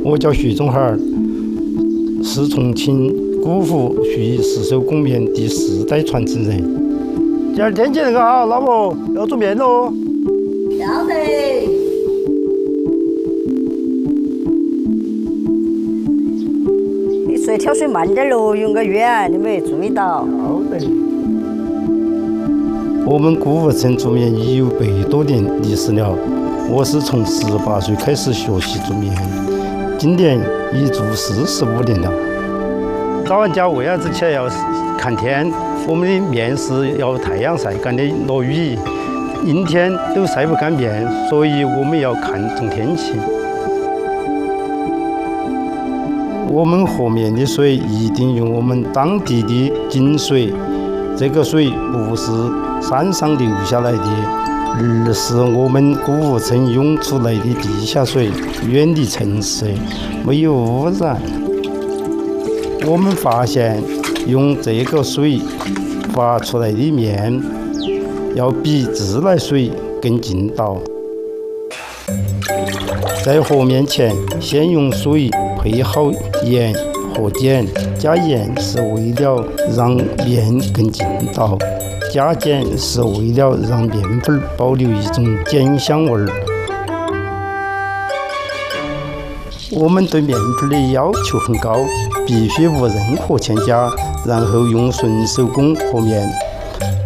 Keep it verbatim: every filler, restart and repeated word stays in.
我叫徐忠海，是重庆古湖徐氏手工面第四代传承人。今儿天气那个好，老婆要做面喽。 要得。你水挑水慢点喽，用个远，你没注意到。 好的。我们古湖村做面已有百多年历史了。我是从十八岁开始学习做面，今年已做四十五年了。早上家为啥子起来要看天？我们的面是要太阳晒干的，落雨、阴天都晒不干面，所以我们要看重天气。我们和面的水一定用我们当地的井水，这个水不是山上流下来的，而是我们古湖村涌出来的地下水，远离城市，没有污染。我们发现用这个水发出来的面要比自来水更劲道。在和面前，先用水配好盐和碱，加盐是为了让面更劲道，加碱是为了让面粉保留一种碱香味儿。我们对面粉的要求很高，必须无任何添加，然后用纯手工和面。